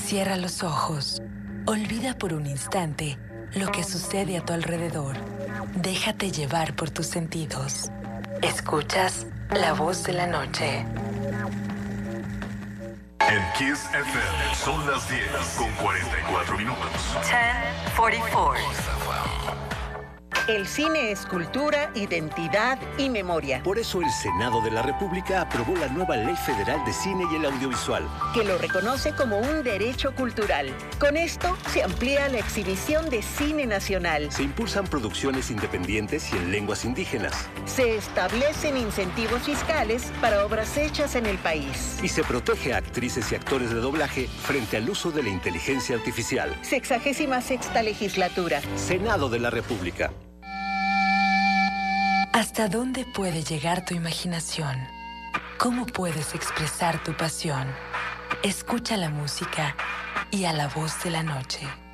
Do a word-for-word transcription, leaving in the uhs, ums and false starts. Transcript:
Cierra los ojos. Olvida por un instante lo que sucede a tu alrededor. Déjate llevar por tus sentidos. Escuchas la voz de la noche. En Kiss F M son las diez con cuarenta y cuatro minutos. diez cuarenta y cuatro. El cine es cultura, identidad y memoria. Por eso el Senado de la República aprobó la nueva Ley Federal de Cine y el Audiovisual, que lo reconoce como un derecho cultural. Con esto se amplía la exhibición de cine nacional. se impulsan producciones independientes y en lenguas indígenas, Se establecen incentivos fiscales para obras hechas en el país. y se protege a actrices y actores de doblaje frente al uso de la inteligencia artificial. Sexagésima sexta legislatura. Senado de la República. ¿Hasta dónde puede llegar tu imaginación? ¿Cómo puedes expresar tu pasión? Escucha la música y a la voz de la noche.